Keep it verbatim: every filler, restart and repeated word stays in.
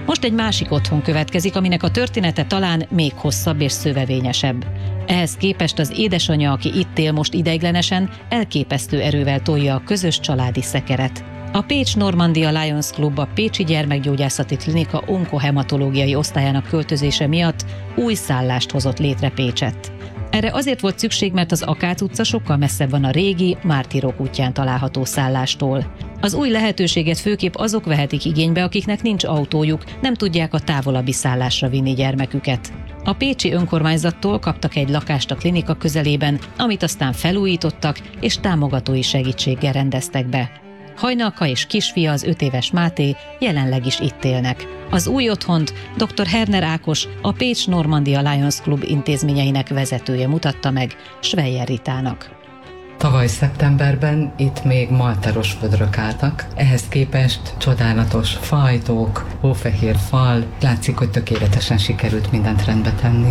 Most egy másik otthon következik, aminek a története talán még hosszabb és szövevényesebb. Ehhez képest az édesanyja, aki itt él most ideiglenesen, elképesztő erővel tolja a közös családi szekeret. A Pécs Normandia Lions Club a Pécsi Gyermekgyógyászati Klinika onkohematológiai osztályának költözése miatt új szállást hozott létre Pécsett. Erre azért volt szükség, mert az Akác utca sokkal messzebb van a régi, Mártírok útján található szállástól. Az új lehetőséget főképp azok vehetik igénybe, akiknek nincs autójuk, nem tudják a távolabbi szállásra vinni gyermeküket. A pécsi önkormányzattól kaptak egy lakást a klinika közelében, amit aztán felújítottak és támogatói segítséggel rendeztek be. Hajnalka és kisfia, az öt éves Máté jelenleg is itt élnek. Az új otthont dr. Herner Ákos, a Pécs Normandia Lions Club intézményeinek vezetője mutatta meg Schweyer Ritának. Tavaly szeptemberben itt még malteros vödrök álltak, ehhez képest csodálatos fajtók, hófehér fal, látszik, hogy tökéletesen sikerült mindent rendbe tenni.